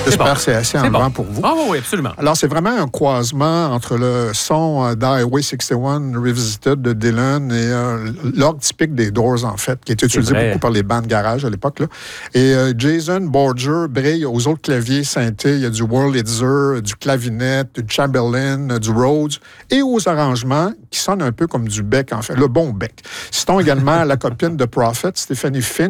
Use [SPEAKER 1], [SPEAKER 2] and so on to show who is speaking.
[SPEAKER 1] J'espère que c'est assez enlevant pour vous.
[SPEAKER 2] Ah oui, absolument.
[SPEAKER 1] Alors, c'est vraiment un croisement entre le son d'Highway 61 Revisited de Dylan et l'orgue typique des Doors, en fait, qui est utilisé beaucoup par les bandes garage à l'époque. Là. Et Jason Borger brille aux autres claviers synthés. Il y a du Wurlitzer, du clavinet, du Chamberlin, du Rhodes, et aux arrangements qui sonnent un peu comme du Beck, en fait, le bon Beck. Citons également la copine de Prophet, Stephanie Finn,